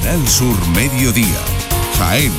Canal Sur Mediodía, Jaén.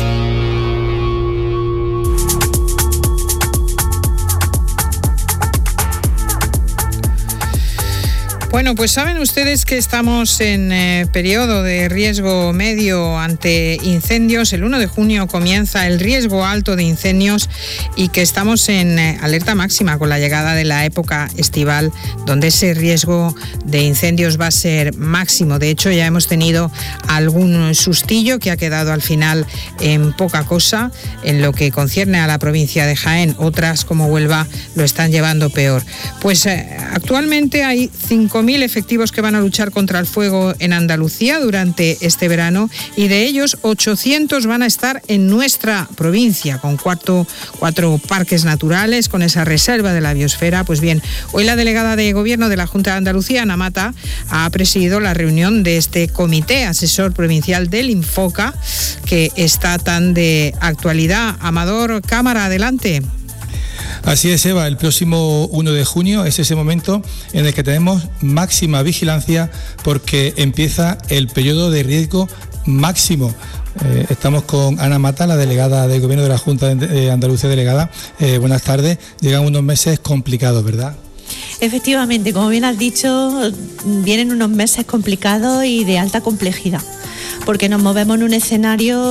Bueno, pues saben ustedes que estamos en periodo de riesgo medio ante incendios. El 1 de junio comienza el riesgo alto de incendios y que estamos en alerta máxima con la llegada de la época estival, donde ese riesgo de incendios va a ser máximo. De hecho, ya hemos tenido algún sustillo que ha quedado al final en poca cosa en lo que concierne a la provincia de Jaén. Otras, como Huelva, lo están llevando peor. Pues actualmente hay 5.000 efectivos que van a luchar contra el fuego en Andalucía durante este verano y de ellos 800 van a estar en nuestra provincia con cuatro parques naturales, con esa reserva de la biosfera. Pues bien, hoy la delegada de Gobierno de la Junta de Andalucía, Ana Mata, ha presidido la reunión de este Comité Asesor Provincial del Infoca, que está tan de actualidad. Amador Cámara, adelante. Así es, Eva, el próximo 1 de junio es ese momento en el que tenemos máxima vigilancia porque empieza el periodo de riesgo máximo. Estamos con Ana Mata, la delegada del Gobierno de la Junta de Andalucía delegada. Buenas tardes. Llegan unos meses complicados, ¿verdad? Efectivamente, como bien has dicho, vienen unos meses complicados y de alta complejidad, porque nos movemos en un escenario